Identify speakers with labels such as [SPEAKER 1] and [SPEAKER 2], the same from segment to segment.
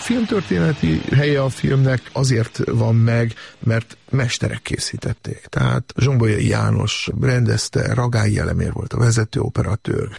[SPEAKER 1] filmtörténeti helye a filmnek azért van meg, mert mesterek készítették. Tehát Zsombolyai János rendezte, Ragályi Elemér volt a vezető operatőr,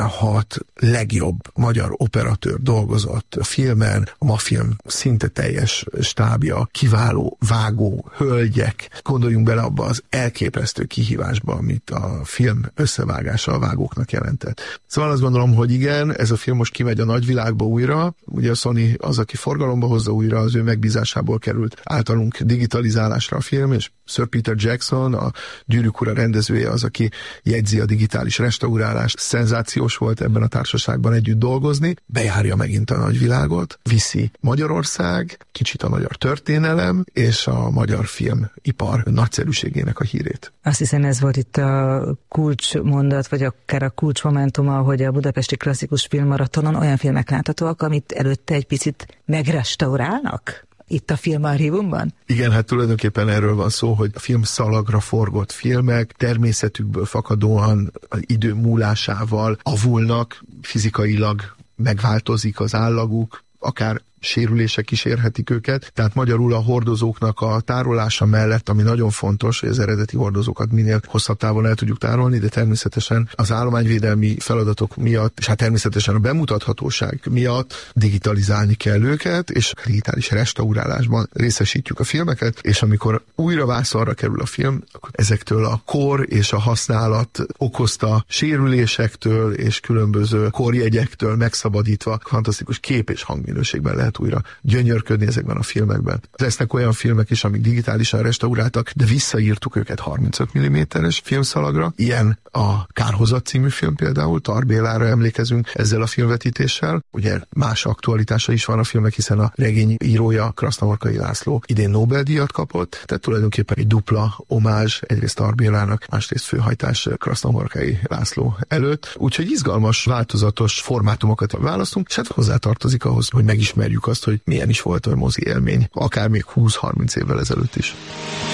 [SPEAKER 1] 16 legjobb magyar operatőr dolgozott a filmen, a Mafilm szinte teljes stábja, kiváló vágó, hölgyek. Gondoljunk bele abba az elképesztő kihívásba, amit a film összevágása a vágóknak jelentett. Szóval azt gondolom, hogy igen, ez a film most kimegy a nagyvilágba újra. Ugye a Sony az, aki forgalomba hozza újra, az ő megbízásából került általunk digitalizálásra a film, és Sir Peter Jackson, a Gyűrűk ura rendezője az, aki jegyzi a digitális restaurálást. Szenzációs volt ebben a társaságban együtt dolgozni, bejárja megint a nagyvilágot, viszi Magyarország, kicsit a magyar történelem és a magyar filmipar nagyszerűségének a hírét.
[SPEAKER 2] Azt hiszem, ez volt itt a kulcsmondat, vagy akár a kulcsmomentuma, hogy a Budapesti Klasszikus Filmmaratonon olyan filmek láthatóak, amit előtte egy picit megrestaurálnak? Itt a filmarchívumban?
[SPEAKER 1] Igen, hát tulajdonképpen erről van szó, hogy a filmszalagra forgott filmek természetükből fakadóan az idő múlásával avulnak, fizikailag megváltozik az állaguk, akár sérülések kísérhetik őket, tehát magyarul a hordozóknak a tárolása mellett, ami nagyon fontos, hogy az eredeti hordozókat minél hosszabb távon el tudjuk tárolni, de természetesen az állományvédelmi feladatok miatt, és hát természetesen a bemutathatóság miatt digitalizálni kell őket, és digitális restaurálásban részesítjük a filmeket, és amikor újra vászonra kerül a film, akkor ezektől a kor és a használat okozta sérülésektől és különböző korjegyektől megszabadítva fantasztikus kép és hangminőségben lehet újra gyönyörködni ezekben a filmekben. Lesznek olyan filmek is, amik digitálisan restauráltak, de visszaírtuk őket 35 mm-es filmszalagra. Ilyen a Kárhozat című film például, Tar Bélára emlékezünk ezzel a filmvetítéssel. Ugye más aktualitása is van a filmnek, hiszen a regény írója, Krasznahorkai László idén Nobel-díjat kapott, tehát tulajdonképpen egy dupla omázs, egyrészt Tar Bélának, másrészt főhajtás Krasznahorkai László előtt. Úgyhogy izgalmas, változatos formátumokat választunk, és hát hozzátartozik ahhoz, hogy megismerjük azt, hogy milyen is volt a mozi élmény, akár még 20-30 évvel ezelőtt is.